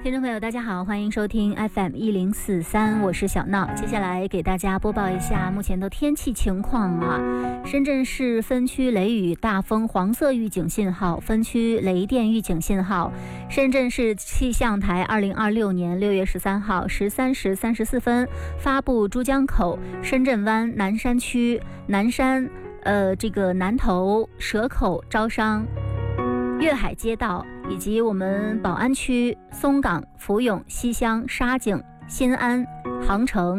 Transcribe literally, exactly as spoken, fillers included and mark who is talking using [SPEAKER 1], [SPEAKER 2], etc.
[SPEAKER 1] 听众朋友大家好，欢迎收听 F M 一零四三，我是小闹。接下来给大家播报一下目前的天气情况啊。深圳市分区雷雨大风黄色预警信号，分区雷电预警信号。深圳市气象台二零二六年六月十三号十三时三十四分发布珠江口、深圳湾南山区、南山呃这个南头、蛇口、招商、粤海街道以及我们宝安区、松岗、福永、西乡、沙井、新安、杭城、